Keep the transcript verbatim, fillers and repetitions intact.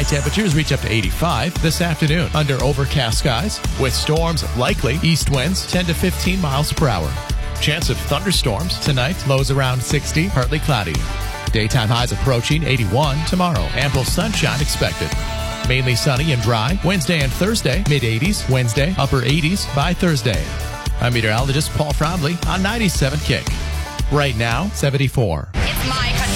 High temperatures reach up to eighty-five this afternoon under overcast skies with storms likely. East winds ten to fifteen miles per hour. Chance of thunderstorms tonight. Lows around sixty, partly cloudy. Daytime highs approaching eighty-one tomorrow. Ample sunshine expected. Mainly sunny and dry. Wednesday and Thursday, mid-eighties. Wednesday, upper eighties by Thursday. I'm meteorologist Paul Frombly on ninety-seven Kick. Right now, seventy-four.